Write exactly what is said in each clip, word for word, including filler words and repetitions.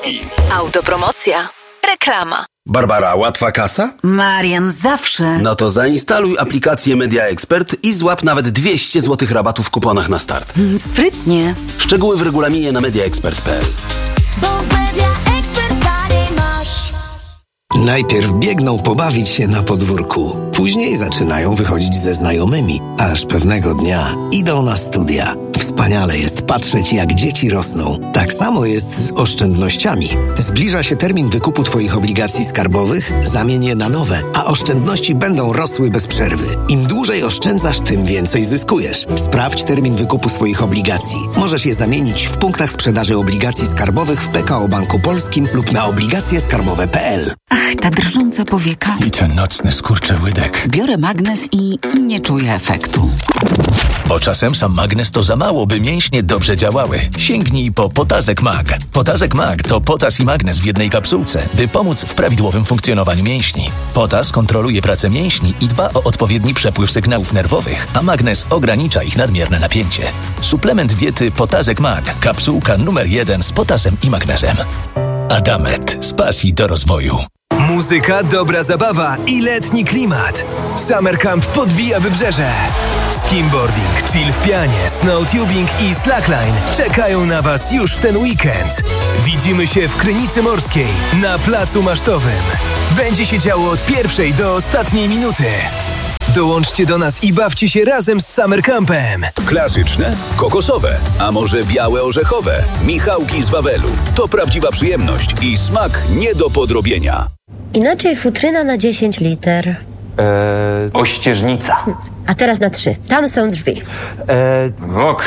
Autopromocja. Reklama. Barbara, łatwa kasa? Marian, zawsze. No to zainstaluj aplikację Media Expert i złap nawet dwieście złotych rabatu w kuponach na start. Mm, sprytnie. Szczegóły w regulaminie na mediaexpert kropka p l. Bo w Media Expert taniej masz. Najpierw biegną pobawić się na podwórku. Później zaczynają wychodzić ze znajomymi. Aż pewnego dnia idą na studia. Wspaniale jest patrzeć, jak dzieci rosną. Tak samo jest z oszczędnościami. Zbliża się termin wykupu Twoich obligacji skarbowych, zamień je na nowe, a oszczędności będą rosły bez przerwy. Im dłużej oszczędzasz, tym więcej zyskujesz. Sprawdź termin wykupu swoich obligacji. Możesz je zamienić w punktach sprzedaży obligacji skarbowych w P K O Banku Polskim lub na obligacje skarbowe kropka p l. Ach, ta drżąca powieka. I ten nocny skurczyłydek. Biorę magnes i nie czuję efektu. Bo czasem sam magnes to za mało, by mięśnie dobrze działały. Sięgnij po Potazek Mag. Potazek Mag to potas i magnes w jednej kapsułce, by pomóc w prawidłowym funkcjonowaniu mięśni. Potas kontroluje pracę mięśni i dba o odpowiedni przepływ sygnałów nerwowych, a magnes ogranicza ich nadmierne napięcie. Suplement diety Potazek Mag. Kapsułka numer jeden z potasem i magnesem. Adamet. Z pasji do rozwoju. Muzyka, dobra zabawa i letni klimat. Summer Camp podbija wybrzeże. Skimboarding, chill w pianie, snowtubing i slackline czekają na Was już w ten weekend. Widzimy się w Krynicy Morskiej na Placu Masztowym. Będzie się działo od pierwszej do ostatniej minuty. Dołączcie do nas i bawcie się razem z Summer Campem. Klasyczne, kokosowe, a może białe orzechowe. Michałki z Wawelu. To prawdziwa przyjemność i smak nie do podrobienia. Inaczej futryna na dziesięć liter. Eee... Ościeżnica. A teraz na trzy. Tam są drzwi. Eee... Vox.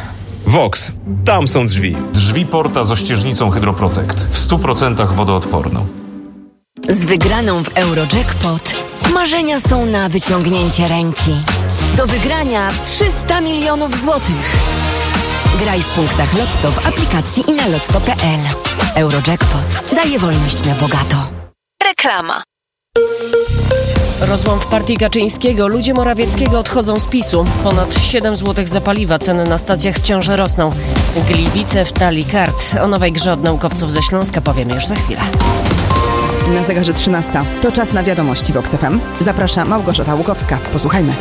Vox. Tam są drzwi. Drzwi Porta z ościeżnicą Hydroprotect. W stu procentach wodoodporną. Z wygraną w Eurojackpot marzenia są na wyciągnięcie ręki. Do wygrania trzysta milionów złotych. Graj w punktach Lotto w aplikacji i na lotto kropka p l. Eurojackpot daje wolność na bogato. Reklama. Rozłam w partii Kaczyńskiego. Ludzie Morawieckiego odchodzą z PiSu. Ponad siedem złotych za paliwa. Ceny na stacjach wciąż rosną. Gliwice w talii kart. O nowej grze od naukowców ze Śląska powiemy już za chwilę. Na zegarze trzynasta. To czas na wiadomości w Vox F M. Zaprasza Małgorzata Łukowska. Posłuchajmy.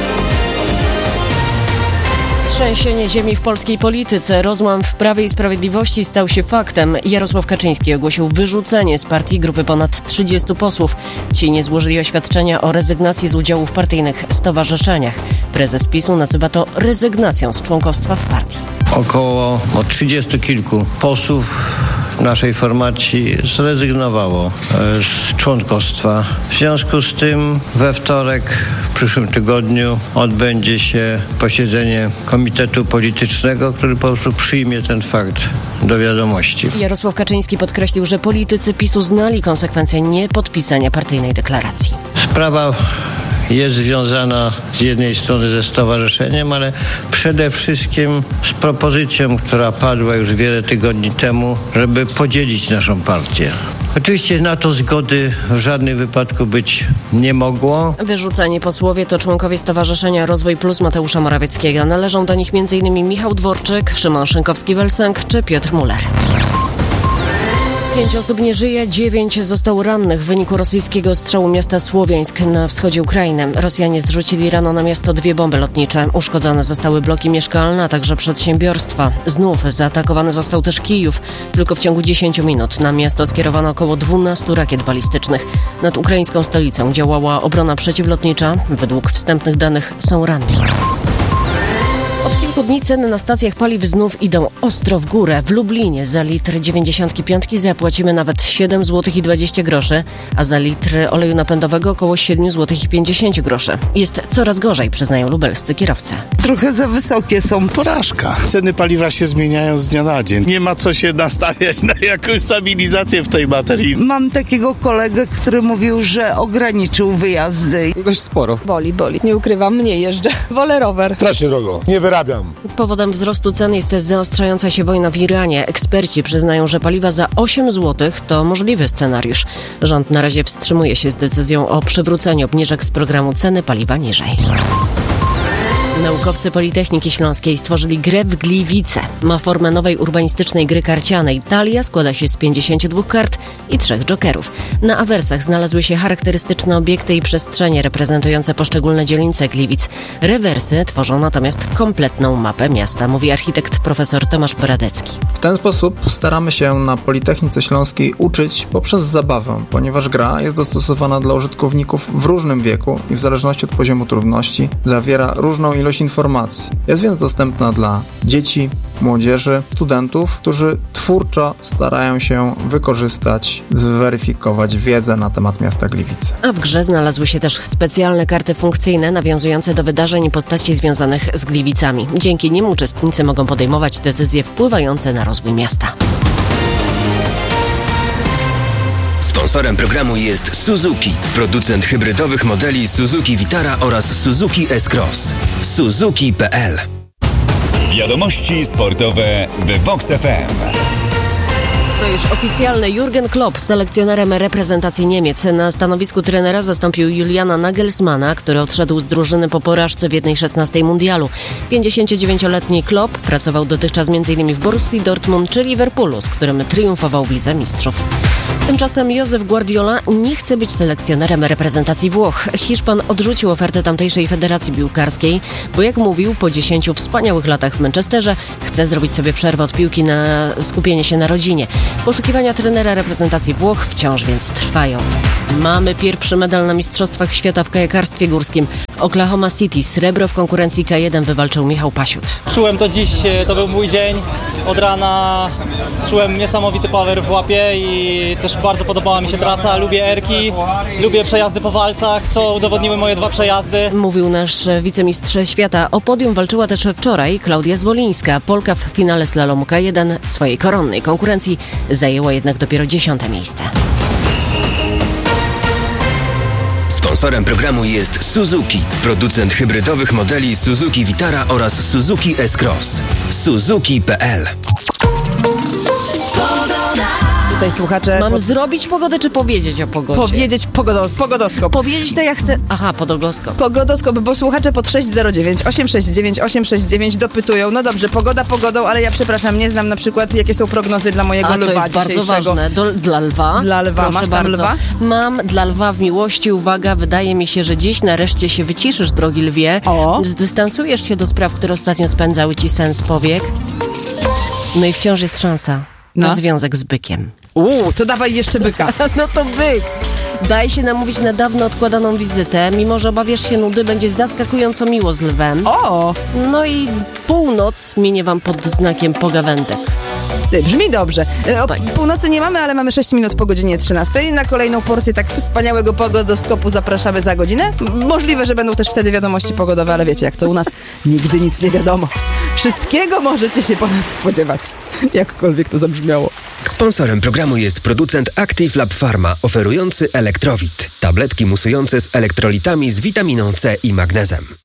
Trzęsienie ziemi w polskiej polityce. Rozłam w Prawie i Sprawiedliwości stał się faktem. Jarosław Kaczyński ogłosił wyrzucenie z partii grupy ponad trzydziestu posłów. Ci nie złożyli oświadczenia o rezygnacji z udziału w partyjnych stowarzyszeniach. Prezes PiSu nazywa to rezygnacją z członkostwa w partii. Około o trzydziestu kilku posłów naszej formacji zrezygnowało z członkostwa. W związku z tym we wtorek w przyszłym tygodniu odbędzie się posiedzenie Komitetu Politycznego, który po prostu przyjmie ten fakt do wiadomości. Jarosław Kaczyński podkreślił, że politycy PiSu znali konsekwencje niepodpisania partyjnej deklaracji. Sprawa jest związana z jednej strony ze stowarzyszeniem, ale przede wszystkim z propozycją, która padła już wiele tygodni temu, żeby podzielić naszą partię. Oczywiście na to zgody w żadnym wypadku być nie mogło. Wyrzuceni posłowie to członkowie Stowarzyszenia Rozwój Plus Mateusza Morawieckiego. Należą do nich m.in. Michał Dworczyk, Szymon Szynkowski-Welsenk czy Piotr Muller. Pięć osób nie żyje, dziewięć zostało rannych w wyniku rosyjskiego ostrzału miasta Słowiańsk na wschodzie Ukrainy. Rosjanie zrzucili rano na miasto dwie bomby lotnicze. Uszkodzone zostały bloki mieszkalne, a także przedsiębiorstwa. Znów zaatakowany został też Kijów. Tylko w ciągu dziesięciu minut na miasto skierowano około dwunastu rakiet balistycznych. Nad ukraińską stolicą działała obrona przeciwlotnicza. Według wstępnych danych są ranni. Od kilku dni ceny na stacjach paliw znów idą ostro w górę. W Lublinie za litr dziewięćdziesiątki piątki zapłacimy nawet siedem złotych i dwadzieścia groszy, a za litr oleju napędowego około siedem złotych i pięćdziesiąt groszy. Jest coraz gorzej, przyznają lubelscy kierowcy. Trochę za wysokie są. Porażka. Ceny paliwa się zmieniają z dnia na dzień. Nie ma co się nastawiać na jakąś stabilizację w tej materii. Mam takiego kolegę, który mówił, że ograniczył wyjazdy. Dość sporo. Boli, boli. Nie ukrywam, mniej jeżdżę. Wolę rower. Strasznie drogo. Nie wyrabiam. Powodem wzrostu cen jest zaostrzająca się wojna w Iranie. Eksperci przyznają, że paliwa za osiem złotych to możliwy scenariusz. Rząd na razie wstrzymuje się z decyzją o przywróceniu obniżek z programu ceny paliwa niżej. Naukowcy Politechniki Śląskiej stworzyli grę w Gliwice. Ma formę nowej urbanistycznej gry karcianej. Talia składa się z pięćdziesięciu dwóch kart i trzech jokerów. Na awersach znalazły się charakterystyczne obiekty i przestrzenie reprezentujące poszczególne dzielnice Gliwic. Rewersy tworzą natomiast kompletną mapę miasta, mówi architekt profesor Tomasz Poradecki. W ten sposób staramy się na Politechnice Śląskiej uczyć poprzez zabawę, ponieważ gra jest dostosowana dla użytkowników w różnym wieku i w zależności od poziomu trudności zawiera różną ilość informacji. Jest więc dostępna dla dzieci, młodzieży, studentów, którzy twórczo starają się wykorzystać, zweryfikować wiedzę na temat miasta Gliwice. A w grze znalazły się też specjalne karty funkcyjne nawiązujące do wydarzeń i postaci związanych z Gliwicami. Dzięki nim uczestnicy mogą podejmować decyzje wpływające na rozwój miasta. Sponsorem programu jest Suzuki, producent hybrydowych modeli Suzuki Vitara oraz Suzuki S-Cross. Suzuki kropka p l. Wiadomości sportowe w Vox F M. To już oficjalne. Jurgen Klopp, selekcjonerem reprezentacji Niemiec. Na stanowisku trenera zastąpił Juliana Nagelsmana, który odszedł z drużyny po porażce w jednej szesnastej mundialu. pięćdziesięciodziewięcioletni Klopp pracował dotychczas m.in. w Borussii Dortmund czy Liverpoolu, z którym triumfował w Lidze Mistrzów. Tymczasem Josep Guardiola nie chce być selekcjonerem reprezentacji Włoch. Hiszpan odrzucił ofertę tamtejszej federacji piłkarskiej, bo jak mówił, po dziesięciu wspaniałych latach w Manchesterze chce zrobić sobie przerwę od piłki na skupienie się na rodzinie. Poszukiwania trenera reprezentacji Włoch wciąż więc trwają. Mamy pierwszy medal na Mistrzostwach Świata w kajakarstwie górskim. W Oklahoma City srebro w konkurencji K jeden wywalczył Michał Pasiut. Czułem to dziś, to był mój dzień. Od rana czułem niesamowity power w łapie i też bardzo podobała mi się trasa. Lubię erki, lubię przejazdy po walcach, co udowodniły moje dwa przejazdy. Mówił nasz wicemistrz świata. O podium walczyła też wczoraj Klaudia Zwolińska. Polka w finale slalomu K jeden swojej koronnej konkurencji zajęła jednak dopiero dziesiąte miejsce. Sponsorem programu jest Suzuki, producent hybrydowych modeli Suzuki Vitara oraz Suzuki S-Cross. Suzuki kropka p l. Tutaj słuchacze... Mam pod... zrobić pogodę, czy powiedzieć o pogodzie? Powiedzieć pogodo... pogodoskop. Powiedzieć to ja chcę... Aha, pogodoskop. Pogodoskop, bo słuchacze pod sześć zero dziewięć osiem sześć dziewięć osiem sześć dziewięć dopytują. No dobrze, pogoda pogodą, ale ja przepraszam, nie znam na przykład, jakie są prognozy dla mojego A, lwa to jest bardzo ważne. Do, dla lwa. Dla lwa. Proszę Masz tam bardzo. lwa? Mam dla lwa w miłości. Uwaga, wydaje mi się, że dziś nareszcie się wyciszysz, drogi lwie. O. Zdystansujesz się do spraw, które ostatnio spędzały ci sens powiek. No i wciąż jest szansa No. na związek z bykiem. Uuu, to dawaj jeszcze byka. No to byk. Daj się namówić na dawno odkładaną wizytę. Mimo że obawiasz się nudy, będzie zaskakująco miło z lwem. O! No i północ minie wam pod znakiem pogawędek. Brzmi dobrze. O Tak. północy nie mamy, ale mamy sześć minut po godzinie trzynastej. Na kolejną porcję tak wspaniałego pogodoskopu zapraszamy za godzinę. Możliwe, że będą też wtedy wiadomości pogodowe, ale wiecie, jak to u nas nigdy nic nie wiadomo. Wszystkiego możecie się po nas spodziewać. Jakkolwiek to zabrzmiało. Sponsorem programu jest producent Active Lab Pharma, oferujący Elektrowit. Tabletki musujące z elektrolitami z witaminą C i magnezem.